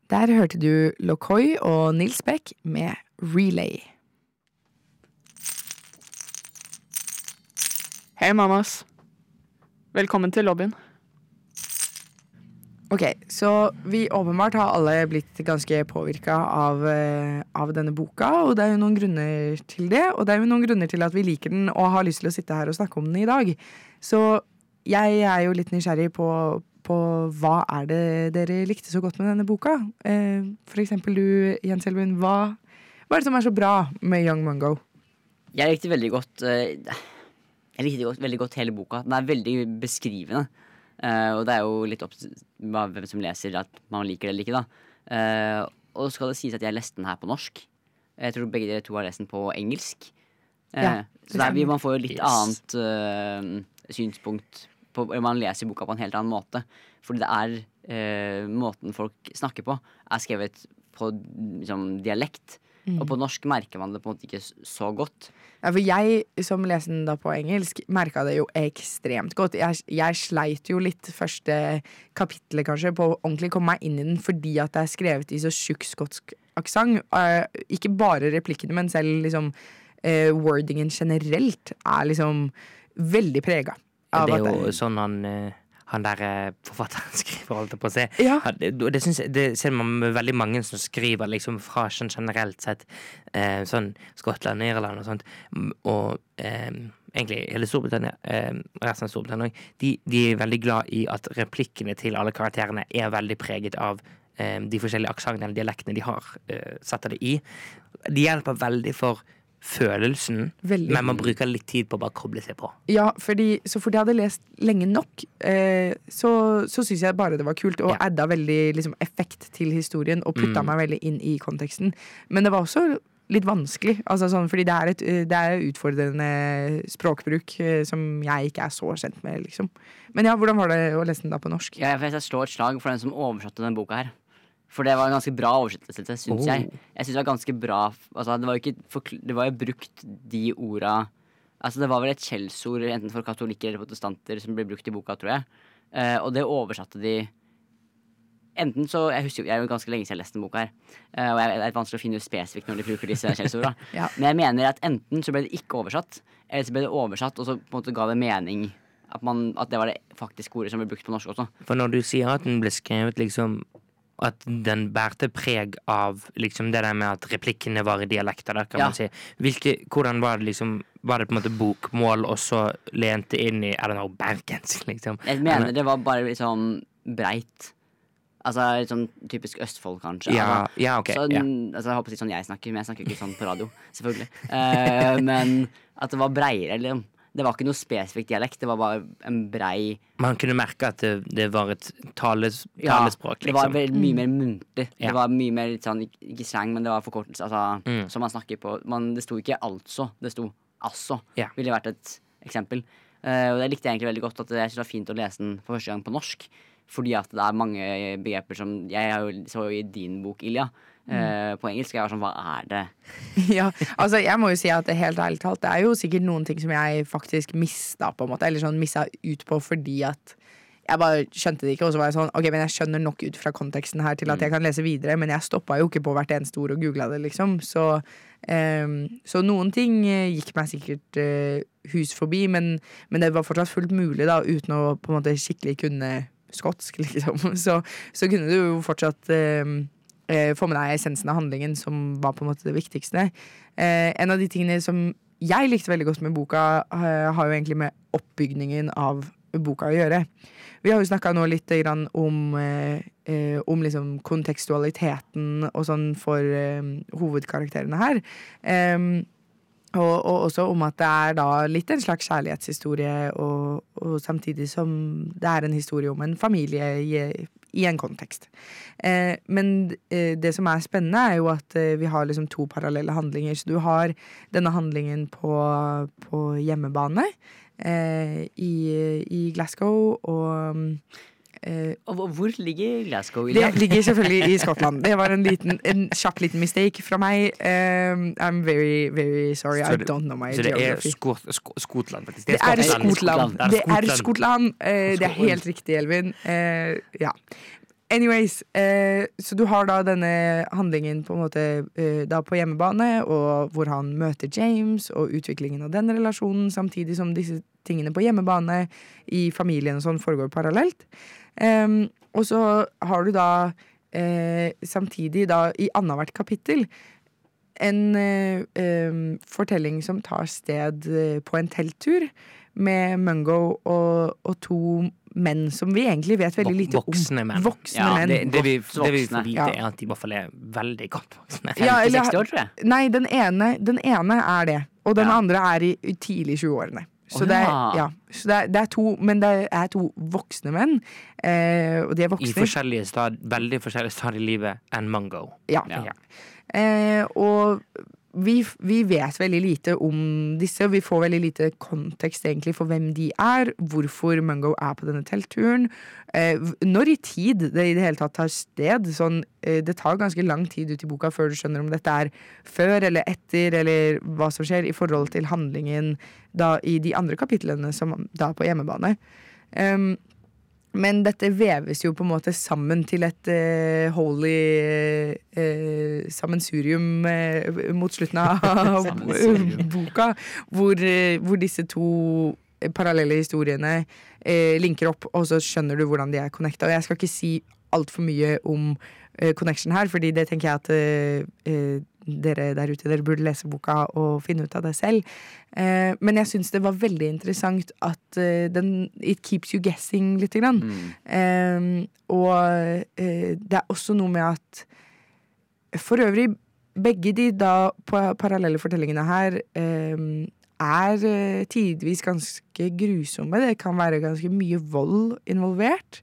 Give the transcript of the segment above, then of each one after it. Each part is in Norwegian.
Der hørte du Lokoi og Nils Beck med Relay. Hei, mammas. Velkommen til lobbyen. Ok, så vi åpenbart har alle blitt ganske påvirket av denne boka, og det er jo noen grunner til det, og det er jo noen grunner til at vi liker den og har lyst til å sitte her og snakke om den i dag. Så jeg er jo litt nysgjerrig på hva er det dere likte så godt med denne boka? For eksempel du, Jens Elvin, hva er det som er så bra med Young Mungo? Jeg likte veldig godt veldig godt hele boka. Den er veldig beskrivende. Og det er jo litt opp til hvem som leser at man liker det eller ikke da. Og så skal det sies at jeg leste den her på norsk. Jeg tror begge dere to har lest den på engelsk. Så man får jo litt annet synspunkt på, man leser boka på en helt annen måte. Fordi det er måten folk snakker på er skrevet på liksom, dialekt. Og på norsk merker man det på en måte ikke så godt. Ja, for jeg som leser den da på engelsk merket det jo ekstremt godt. Jeg sleit jo litt første kapitlet kanskje på å ordentlig komme meg inn i den fordi at det er skrevet i så tjukk skotsk aksent. Ikke bare replikkene, men selv liksom wordingen generelt er liksom veldig preget av det er jo sånn han der forfatteren skriver, holdt jeg på å si. Ja. Det ser man med veldig mange som skriver liksom fra sånn generelt sett sånn Skottland, Irland og sånt, og egentlig hele Storbritannia, resten av Storbritannia også, de er veldig glad i at replikkene til alle karakterene er veldig preget av de forskjellige aksentene eller dialektene de har setter det i. De hjelper veldig for følelsen, veldig. Men man bruker litt tid på å bare koble seg på. Ja, så fordi jeg hadde lest lenge nok, så synes jeg bare det var kult, og adda veldig liksom, effekt til historien, og putta meg veldig inn i konteksten. Men det var også litt vanskelig, altså, sånn, fordi det er utfordrende språkbruk som jeg ikke er så kjent med, liksom. Men ja, hvordan var det å lese den da på norsk? Ja, jeg slår et slag for den som oversatte den boka her. For det var en ganske bra oversettelse, synes jeg. Jeg synes det var ganske bra. Altså, det var jo brukt de orda. Altså, det var vel et skjellsord enten for katolikker eller protestanter som ble brukt i boka, tror jeg. Og det oversatte de enten så, jeg husker jo, jeg er jo ganske lenge siden jeg leste den boka her. Og det er vanskelig å finne ut spesifikt når de bruker disse skjellsorda. Ja. Men jeg mener at enten så ble det ikke oversatt, eller så ble det oversatt, og så på en måte ga det mening at det var det faktiske ordet som ble brukt på norsk også. For når du sier at den ble skrevet liksom at den bærte preg av liksom det der med at replikkene var i dialekter der, kan man si. Hvordan var det liksom, var det på en måte bokmål og så lente inn i, bergensk liksom? Jeg mener det var bare liksom breit. Altså litt sånn typisk Østfold kanskje. Ok. Altså jeg håper å si sånn jeg snakker, men jeg snakker ikke sånn på radio, selvfølgelig. Men at det var breiere, eller det var ikke noe spesifikt dialekt, det var bare en brei. Man kunne merke at det var et talespråk, liksom. Det var mye mer muntlig. Det var mye mer litt sånn, ikke slang, men det var forkortelse, altså, som man snakker på. Det sto ikke altså, det sto altså, ville vært et eksempel. Og det likte jeg egentlig veldig godt, at jeg synes det var fint å lese den for første gang på norsk, fordi at det er mange begreper som, jeg så jo i din bok, Ilja, på engelsk, jeg var sånn, hva er det? Ja, altså jeg må jo si at det helt ærlig talt, det er jo sikkert noen ting som jeg faktisk mistet på en måte, eller sånn mistet ut på fordi at jeg bare skjønte det ikke, og så var jeg sånn, ok, men jeg skjønner nok ut fra konteksten her til at jeg kan lese videre, men jeg stoppet jo ikke på hvert eneste ord og googlet det liksom, så noen ting gikk meg sikkert hus forbi, men det var fortsatt fullt mulig da, uten å på en måte skikkelig kunne skotsk liksom, så kunne du jo fortsatt få med deg essensen av handlingen som var på en måte det viktigste. En av de tingene som jeg likte veldig godt med boka har jo egentlig med oppbygningen av boka å gjøre. Vi har jo snakket nå litt om liksom kontekstualiteten og sånn for hovedkarakterene her. Og også om at det er da litt en slags kjærlighetshistorie og samtidig som det er en historie om en familie i en kontekst. Men det som er spennende er jo at vi har liksom to parallelle handlinger. Så du har denne handlingen på hjemmebane i Glasgow og hvor ligger Glasgow? Det ligger selvfølgelig i Skottland. Det var en kjapp liten mistake fra meg. I'm very, very sorry. I don't know my geography. Så det er Skottland faktisk. Det er Skottland. Det er Skottland. Det er helt riktig, Elvin. Ja. Anyways, så du har da denne handlingen på en måte da på hjemmebane, og hvor han møter James, og utviklingen av den relasjonen, samtidig som disse tingene på hjemmebane i familien og sånn foregår parallelt. Og så har du da samtidig da i annethvert kapittel en fortelling som tar sted på en telttur med Mungo og to menn som vi egentlig vet veldig lite om. Voksne menn. Voksne menn. Det vi får vite Ja. er at de i hvert fall er veldig godt voksne. 50-60 år, tror jeg. Nei, den ene er det, og den Ja. andre er i tidlig 20-årene. Så, Å, ja. så det er to, men det er to voksne menn, og de er I voksne. veldig forskjellige stadier i livet enn Mungo. Ja. Ja. Og vi vet veldig lite om disse, og vi får veldig lite kontekst egentlig for hvem de er, hvorfor Mungo er på denne teltturen, når i tid det i det hele tatt tar sted. Sånn, det tar ganske lang tid ut i boka før du skjønner om dette er før eller etter, eller hva som skjer i forhold til handlingen da i de andre kapitlene som da på hjemmebane. Men dette veves jo på en måte sammen til et holy sammensurium mot slutten av boka, hvor disse to parallelle historiene linker opp, og så skjønner du hvordan de er connecta. Og jeg skal ikke si alt for mye om connection her, fordi det tenker jeg at dere der ute, dere burde lese boka og finne ut av det selv. Men jeg synes det var veldig interessant at it keeps you guessing litt grann. Og det er også noe med at for øvrig, begge de da parallelle fortellingene her er tidvis ganske grusomme. Det kan være ganske mye vold involvert.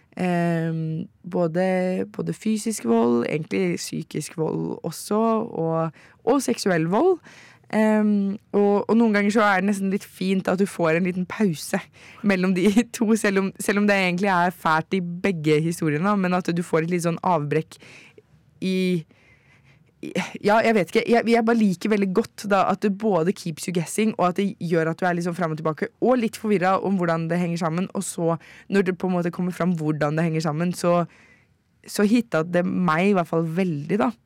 Både fysisk vold, egentlig psykisk vold også, og seksuell vold. Og noen ganger så er det nesten litt fint at du får en liten pause mellom de to, selv om det egentlig er fælt i begge historiene, men at du får et litt sånn avbrekk i ja, jeg vet ikke. Jeg bare liker veldig godt da, at det både keeps you guessing, og at det gjør at du er liksom frem og tilbake, og litt forvirret om hvordan det henger sammen. Og så, når det på en måte kommer frem hvordan det henger sammen, så hittet det meg i hvert fall veldig, da.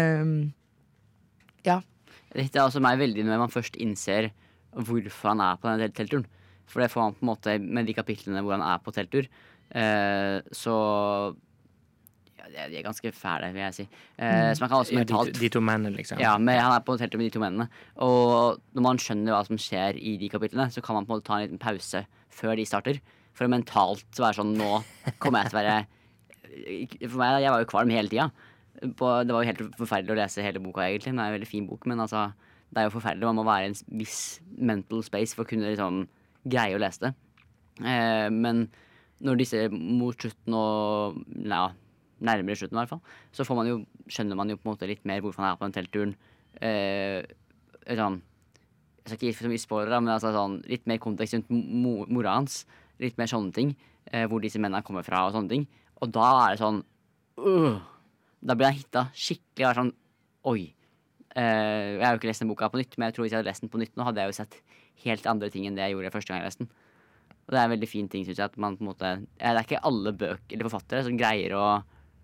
Ja. Det hittet også meg veldig når man først innser hvorfor han er på denne teltturen. For det får man på en måte med de kapitlene hvor han er på telttur. Så de er ganske fæle, vil jeg si. Så man kan også mentalt De to mennene, liksom. Ja, men han er på teltet med de to mennene. Og når man skjønner hva som skjer i de kapitlene, så kan man på en måte ta en liten pause før de starter. For mentalt så være sånn, nå kommer jeg til å være For meg, jeg var jo kvalm hele tida. Det var jo helt forferdelig å lese hele boka, egentlig. Det er en veldig fin bok, men altså, det er jo forferdelig. Man må være i en viss mental space for å kunne liksom greie å lese det. Men når disse mot slutten og nærmere slutten i hvert fall, så skjønner man jo på en måte litt mer hvorfor han er på den teltturen. Sånn, jeg skal ikke gi for så mye spoilere, men altså sånn, litt mer kontekst rundt mora hans, litt mer sånne ting, hvor disse mennene kommer fra og sånne ting. Og da er det sånn, da blir jeg hittet skikkelig, og er sånn, oi. Jeg har jo ikke lest den boka på nytt, men jeg tror hvis jeg hadde lest den på nytt nå, hadde jeg jo sett helt andre ting enn det jeg gjorde første gang jeg leste den. Og det er en veldig fin ting, synes jeg, at man på en måte, det er ikke alle bøker eller forfattere som greier å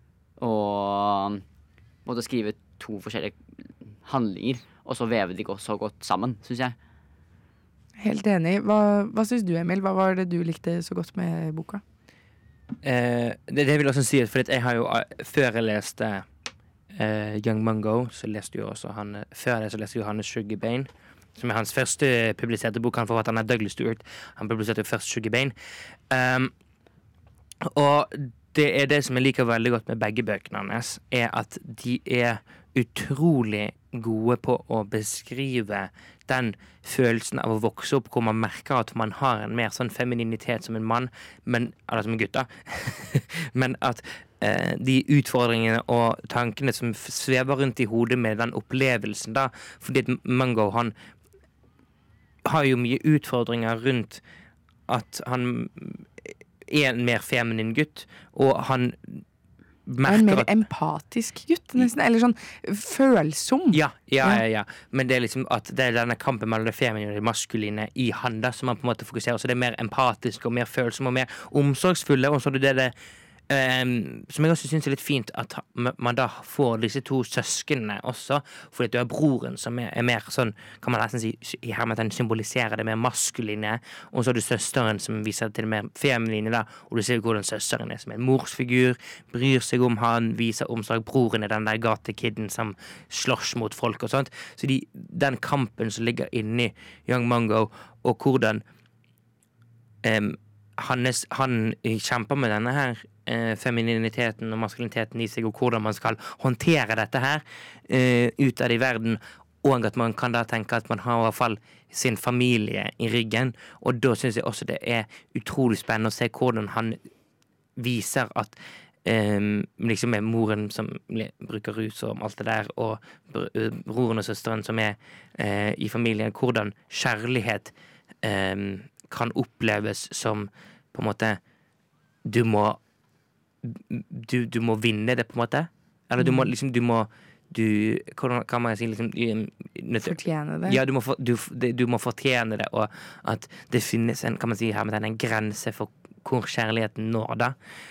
måtte skrive to forskjellige handlinger, og så veve de så godt sammen, synes jeg. Helt enig. Hva synes du, Emil? Hva var det du likte så godt med boka? Det vil jeg også si, for jeg har jo, før jeg leste Young Mungo, så leste jo også før det så leste jo Hannes Sugar Bane, som er hans første publiserte bok. Han forfatteren er Douglas Stewart. Han publiserte jo først Sugar Bane. Og det er det som jeg liker veldig godt med begge bøkene hans, er at de er utrolig gode på å beskrive den følelsen av å vokse opp hvor man merker at man har en mer sånn femininitet som en mann, eller som en gutt da, men at de utfordringene og tankene som svever rundt i hodet med den opplevelsen da, fordi at Mungo, han har jo mye utfordringer rundt at han er en mer feminin gutt, og han merker en mer empatisk gutt, nesten, eller sånn følsom. Ja. Men det er liksom at det er denne kampen mellom det feminine og det maskuline i han da, som man på en måte fokuserer, så det er mer empatisk og mer følsom og mer omsorgsfulle, og så er det som jeg også synes litt fint at man da får disse to søskene også, fordi at du har broren som er mer sånn, kan man nesten si, i hermetegn symboliserer det mer maskuline, og så har du søsteren som viser til det mer feminine da, og du ser hvordan søsteren er som en morsfigur, bryr seg om han, viser omsorg, broren er den der gatekidden som slåss mot folk og sånt, så den kampen som ligger inni Young Mungo, og hvordan han kjemper med denne her femininiteten og maskuliniteten i seg, og hvordan man skal håndtere dette her ut av det i verden, og at man kan da tenke at man har i hvert fall sin familie i ryggen, og da synes jeg også det er utrolig spennende å se hvordan han viser at liksom er moren som bruker rus og alt det der, og broren og søsteren som er i familien, hvordan kjærlighet kan oppleves som på en måte du må vinne det på en måte, eller hvordan kan man si liksom, fortjene det. Ja, du må fortjene det, og at det finnes en, kan man si her med en grense for hvor kjærligheten når da,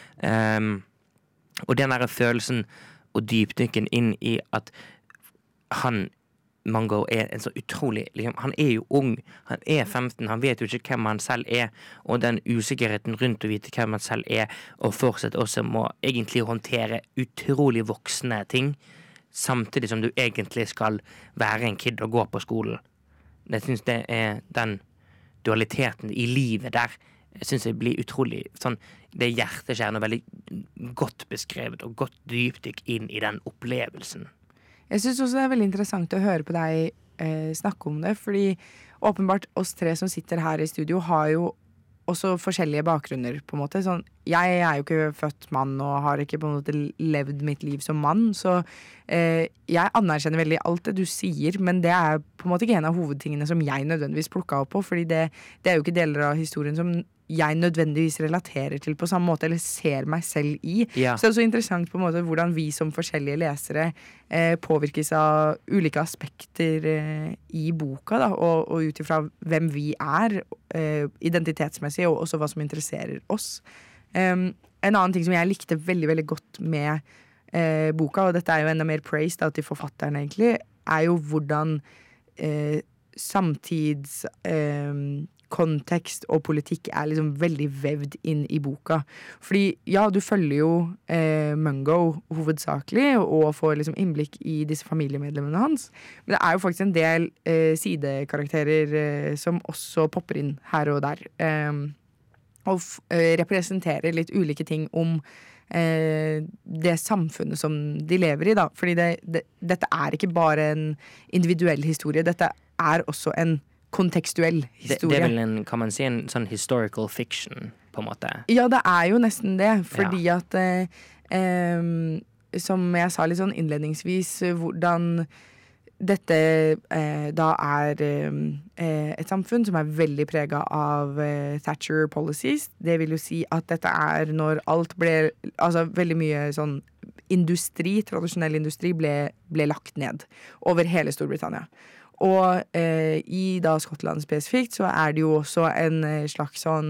og den der følelsen og dypdykken inn i at Mungo er en så utrolig, liksom, han er jo ung, han er 15, han vet jo ikke hvem han selv er, og den usikkerheten rundt å vite hvem han selv er, og fortsatt også må egentlig håndtere utrolig voksne ting, samtidig som du egentlig skal være en kid og gå på skolen. Jeg synes det er den dualiteten i livet der, jeg synes det blir utrolig sånn, det er hjerteskjærende og veldig godt beskrevet, og godt dypdykk inn i den opplevelsen. Jeg synes også det er veldig interessant å høre på deg snakke om det, fordi åpenbart oss tre som sitter her i studio har jo også forskjellige bakgrunner, på en måte. Sånn, jeg er jo ikke født mann og har ikke på en måte levd mitt liv som mann, så jeg anerkjenner veldig alt det du sier, men det er på en måte ikke en av hovedtingene som jeg nødvendigvis plukket opp på, fordi det er jo ikke deler av historien som jeg nødvendigvis relaterer til på samme måte, eller ser meg selv i. Ja. Så det er så interessant på en måte hvordan vi som forskjellige lesere påvirkes av ulike aspekter i boka, da, og ut ifra hvem vi er, identitetsmessig, og også hva som interesserer oss. En annen ting som jeg likte veldig, veldig godt med boka, og dette er jo enda mer praise da, til forfatteren egentlig, er jo hvordan samtids kontekst og politikk er liksom veldig vevd inn i boka. Fordi, ja, du følger jo Mungo hovedsakelig, og får liksom innblikk i disse familiemedlemmene hans. Men det er jo faktisk en del sidekarakterer som også popper inn her og der. Og representerer litt ulike ting om det samfunnet som de lever i, da. Fordi dette er ikke bare en individuell historie, dette er også en kontekstuell historie. Det er vel kan man si, en sånn historical fiction, på en måte? Ja, det er jo nesten det, fordi at som jeg sa litt sånn innledningsvis, hvordan dette da er et samfunn som er veldig preget av Thatcher policies. Det vil jo si at dette er når alt ble, altså veldig mye sånn industri, tradisjonell industri ble lagt ned over hele Storbritannia. Og i da Skottland spesifikt så er det jo også en slags sånn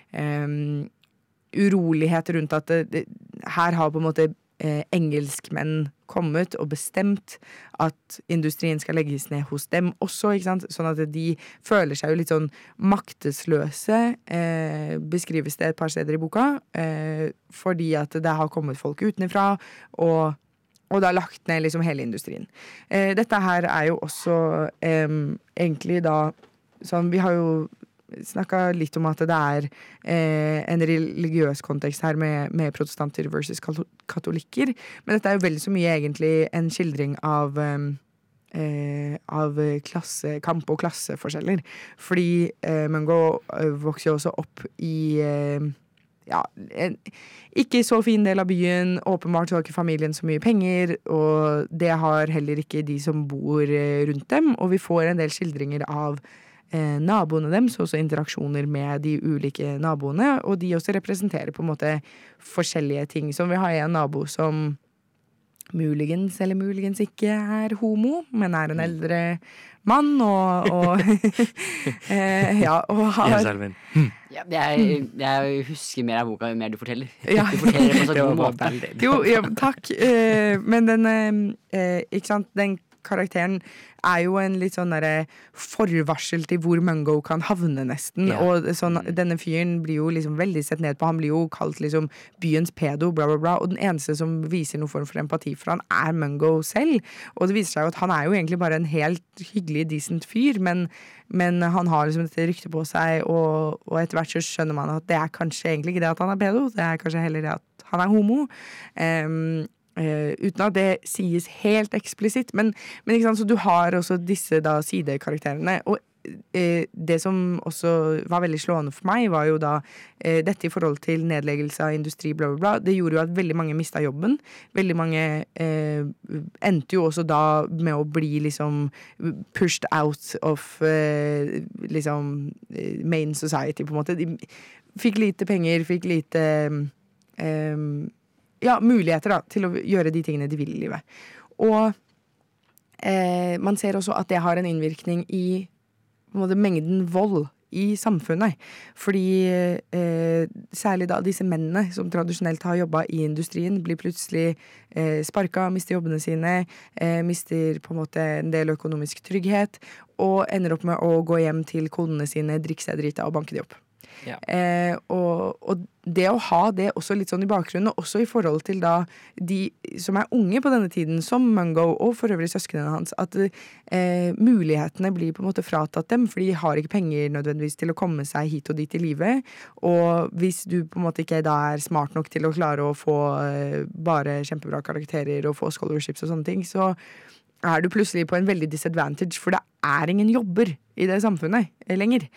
urolighet rundt at her har på en måte engelskmenn kommet og bestemt at industrien skal legges ned hos dem også, ikke sant? Sånn at de føler seg jo litt sånn maktesløse, beskrives det et par steder i boka, fordi at det har kommet folk utenfra, og det har lagt ned liksom hele industrien. Dette her er jo også egentlig da sånn, vi har jo snakket litt om at det er en religiøs kontekst her med protestanter versus katolikker, men dette er jo veldig så mye egentlig en skildring av klassekamp og klasseforskjeller. Fordi Mungo vokser jo også opp i en ikke så fin del av byen. Åpenbart så har ikke familien så mye penger, og det har heller ikke de som bor rundt dem, og vi får en del skildringer av naboene deres, også interaksjoner med de ulike naboene, og de også representerer på en måte forskjellige ting. Så vi har en nabo som muligens eller muligens ikke er homo, men er en eldre mann, og ja, og har Ja, Selvin. Ja, jeg husker mer av boka jo mer du forteller. Ja. Du forteller det på en sånn Det god var måte. veldig Jo, ja, takk. Men ikke sant, den karakteren er jo en litt sånn derre forvarsel til hvor Mungo kan havne, nesten. Ja. Og sånn, denne fyren blir jo liksom veldig sett ned på. Han blir jo kalt liksom byens pedo, bla, bla, bla. Og den eneste som viser noen form for empati for han, er Mungo selv. Og det viser seg jo at han er jo egentlig bare en helt hyggelig, decent fyr, men han har liksom dette ryktet på seg, og etter hvert så skjønner man at det er kanskje egentlig ikke det at han er pedo, det er kanskje heller det at han er homo. Uten at det sies helt eksplisitt, men ikke sant, så du har også disse da sidekarakterene, og det som også var veldig slående for meg, var jo da dette i forhold til nedleggelse av industri, bla bla bla. Det gjorde jo at veldig mange mistet jobben. Veldig mange endte jo også da med å bli liksom pushed out of liksom main society, på en måte. De fikk lite penger, fikk lite muligheter da, til å gjøre de tingene de vil i livet. Og man ser også at det har en innvirkning i på en måte, mengden vold i samfunnet. Fordi særlig da disse mennene som tradisjonelt har jobbet i industrien, blir plutselig sparket, mister jobbene sine, mister på en måte en del økonomisk trygghet, og ender opp med å gå hjem til kodene sine, drikke seg drita og banke de opp. Ja. Og det å ha det også litt sånn i bakgrunnen, og også i forhold til da de som er unge på denne tiden, som Mungo og for øvrig søsknene hans, at mulighetene blir på en måte fratatt dem, for de har ikke penger nødvendigvis til å komme seg hit og dit i livet. Og hvis du på en måte ikke da er smart nok til å klare å få bare kjempebra karakterer og få scholarships og sånne ting, så er du plutselig på en veldig disadvantage, for det er ingen jobber i det samfunnet lenger.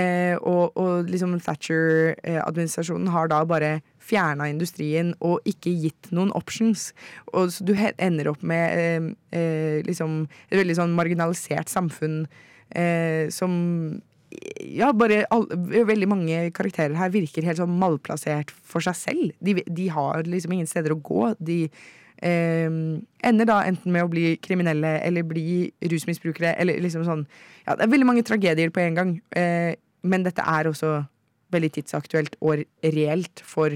Og liksom Thatcher-administrasjonen har da bare fjernet industrien og ikke gitt noen options. Og så du ender opp med liksom et veldig sånn marginalisert samfunn som bare veldig mange karakterer her virker helt sånn malplassert for seg selv. De har liksom ingen steder å gå. De ender da enten med å bli kriminelle eller bli rusmisbrukere eller liksom sånn. Ja, det er veldig mange tragedier på en gang, men dette er også veldig tidsaktuelt og reelt, for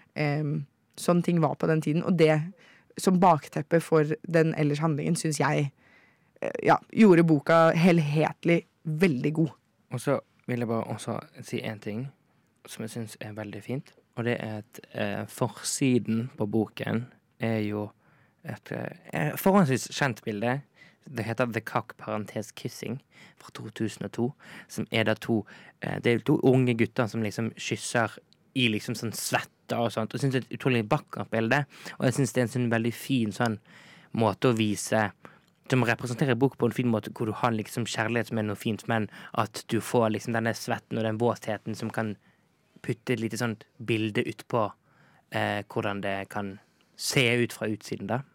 sånne ting var på den tiden, og det som bakteppe for den ellers handlingen synes jeg gjorde boka helhetlig veldig god. Og så vil jeg bare også si en ting som jeg synes er veldig fint, og det er at forsiden på boken er jo et forholdsvis kjent bilde. Det heter The Cock parentes Kissing fra 2002, som er da det er to unge gutter som liksom kysser i liksom sånn svette og sånt, og jeg synes det er et utrolig vakkert bilde, og jeg synes det er en sånn veldig fin sånn måte å vise, som representerer bok på en fin måte, hvor du har liksom kjærlighet som er noe fint, men at du får liksom denne svetten og den våtheten som kan putte et lite sånt bilde ut på hvordan det kan se ut fra utsiden da.